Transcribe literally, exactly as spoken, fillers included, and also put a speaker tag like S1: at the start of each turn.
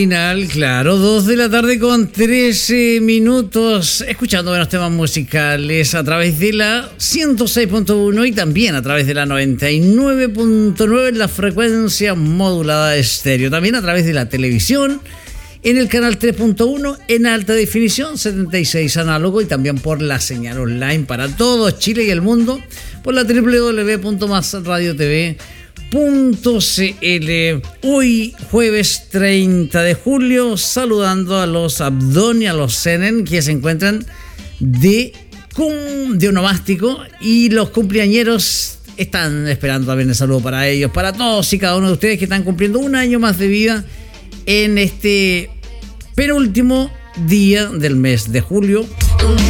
S1: Final, claro, dos de la tarde con trece minutos, escuchando buenos temas musicales a través de la ciento seis punto uno y también a través de la noventa y nueve punto nueve en la frecuencia modulada estéreo, también a través de la televisión, en el canal tres punto uno en alta definición, setenta y seis análogo y también por la señal online para todo Chile y el mundo, por la doble u doble u doble u punto más radio t v punto c l. Hoy jueves treinta de julio, saludando a los Abdón y a los Senen que se encuentran de, de onomástico, y los cumpleañeros están esperando también el saludo para ellos, para todos y cada uno de ustedes que están cumpliendo un año más de vida en este penúltimo día del mes de julio.